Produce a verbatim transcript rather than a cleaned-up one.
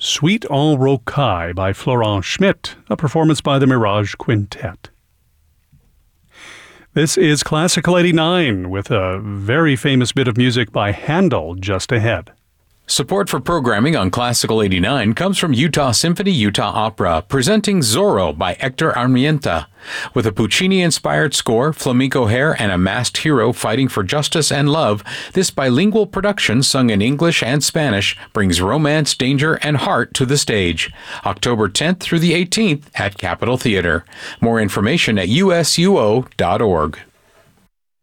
Suite en Rocaille by Florent Schmidt, a performance by the Mirage Quintet. This is Classical eighty-nine with a very famous bit of music by Handel just ahead. Support for programming on Classical eighty-nine comes from Utah Symphony Utah Opera, presenting Zorro by Hector Armienta. With a Puccini-inspired score, flamenco hair, and a masked hero fighting for justice and love, this bilingual production, sung in English and Spanish, brings romance, danger, and heart to the stage. October tenth through the eighteenth at Capitol Theater. More information at U S U O dot org.